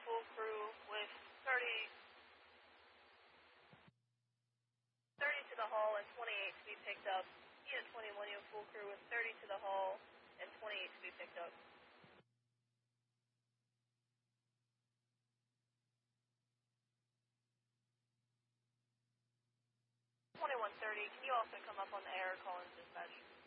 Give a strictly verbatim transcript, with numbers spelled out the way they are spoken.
full crew with thirty, thirty to the hull and twenty-eight to be picked up. Unit twenty-one, you have full crew with thirty to the hull and twenty-eight to be picked up. twenty-one thirty, can you also come up on the air call in dispatch?